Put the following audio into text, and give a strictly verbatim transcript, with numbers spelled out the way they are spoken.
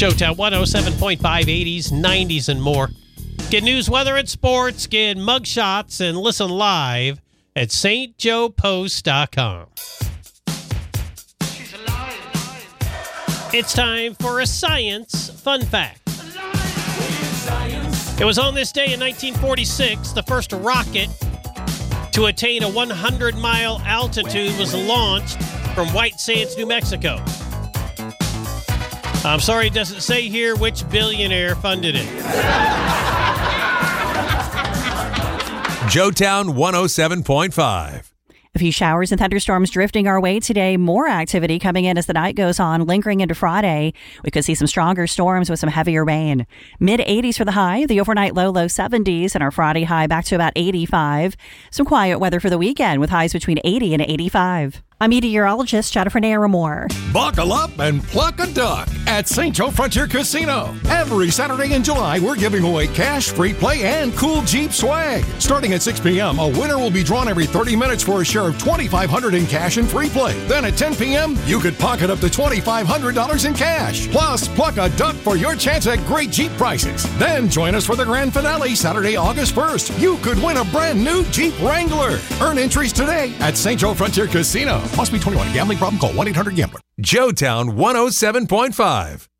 Joetown one oh seven point five, eighties, nineties, and more. Get news, weather, and sports. Get mugshots and listen live at S T Joe Post dot com. It's time for a science fun fact. It was on this day in nineteen forty-six, the first rocket to attain a one hundred mile altitude was launched from White Sands, New Mexico. I'm sorry it doesn't say here which billionaire funded it. Joetown one oh seven point five. A few showers and thunderstorms drifting our way today. More activity coming in as the night goes on, lingering into Friday. We could see some stronger storms with some heavier rain. mid eighties for the high, the overnight low, low seventies, and our Friday high back to about eighty-five. Some quiet weather for the weekend with highs between eighty and eighty-five. I'm meteorologist Jennifer Naramore. Buckle up and pluck a duck at Saint Joe Frontier Casino. Every Saturday in July, we're giving away cash, free play, and cool Jeep swag. Starting at six p.m., a winner will be drawn every thirty minutes for a share of twenty-five hundred dollars in cash and free play. Then at ten p.m., you could pocket up to twenty-five hundred dollars in cash. Plus, pluck a duck for your chance at great Jeep prices. Then join us for the grand finale Saturday, August first. You could win a brand new Jeep Wrangler. Earn entries today at Saint Joe Frontier Casino. Must be twenty-one. Gambling problem? Call one eight hundred gambler. Joetown one oh seven point five.